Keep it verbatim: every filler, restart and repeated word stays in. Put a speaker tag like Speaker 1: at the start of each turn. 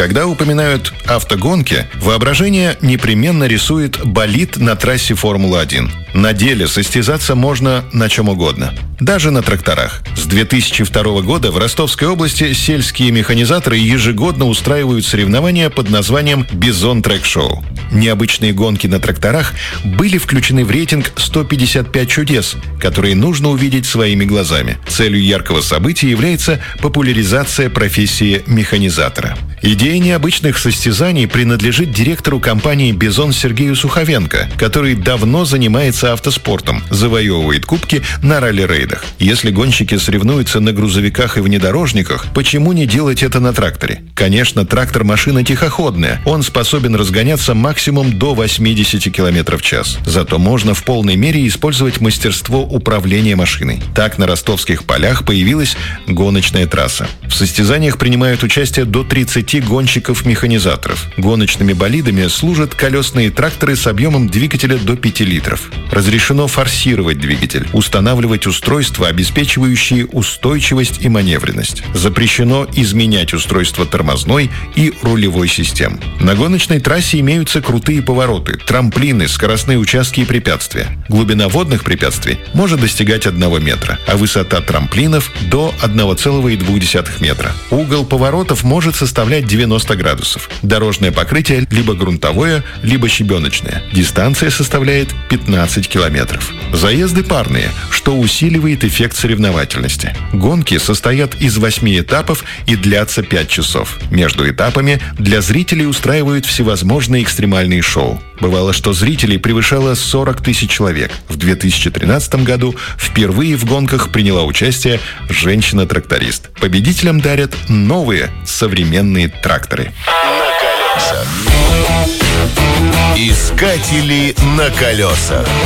Speaker 1: Когда упоминают автогонки, воображение непременно рисует болид на трассе Формулы один. На деле состязаться можно на чем угодно. Даже на тракторах. С две тысячи второго года в Ростовской области сельские механизаторы ежегодно устраивают соревнования под названием «Бизон Трек Шоу». Необычные гонки на тракторах были включены в рейтинг сто пятьдесят пять чудес, которые нужно увидеть своими глазами. Целью яркого события является популяризация профессии механизатора. Идея необычных состязаний принадлежит директору компании «Бизон» Сергею Суховенко, который давно занимается автоспортом, завоевывает кубки на ралли-рейдах. Если гонщики соревнуются на грузовиках и внедорожниках, почему не делать это на тракторе? Конечно, трактор – машина тихоходная, он способен разгоняться максимум до восемьдесят километров в час. Зато можно в полной мере использовать мастерство управления машиной. Так на ростовских полях появилась гоночная трасса. В состязаниях принимают участие до тридцати гонщиков-механизаторов. Гоночными болидами служат колесные тракторы с объемом двигателя до пяти литров. Разрешено форсировать двигатель, устанавливать устройства, обеспечивающие устойчивость и маневренность. Запрещено изменять устройство тормозной и рулевой систем. На гоночной трассе имеются крутые повороты, трамплины, скоростные участки и препятствия. Глубина водных препятствий может достигать одного метра, а высота трамплинов до одного целого двух десятых метра. Угол поворотов может составлять девяносто градусов. Дорожное покрытие либо грунтовое, либо щебеночное. Дистанция составляет пятнадцать километров. Заезды парные, что усиливает эффект соревновательности. Гонки состоят из восьми этапов и длятся пять часов. Между этапами для зрителей устраивают всевозможные экстремальные шоу. Бывало, что зрителей превышало сорок тысяч человек. В две тысячи тринадцатом году впервые в гонках приняла участие женщина-тракторист. Победителям дарят новые современные тракторы.
Speaker 2: На колесах. Искатели на колесах.